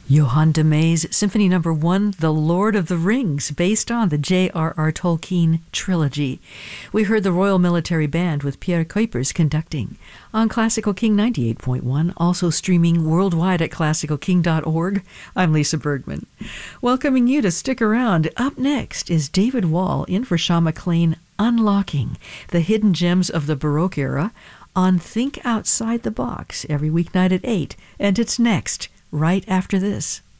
Johann de Meys, Symphony No. 1, The Lord of the Rings, based on the J.R.R. Tolkien trilogy. We heard the Royal Military Band with Pierre Kuipers conducting. On Classical King 98.1, also streaming worldwide at classicalking.org, I'm Lisa Bergman. Welcoming you to stick around. Up next is David Wall in for Sean McLean, Unlocking the Hidden Gems of the Baroque Era on Think Outside the Box every weeknight at 8. And it's next, right after this.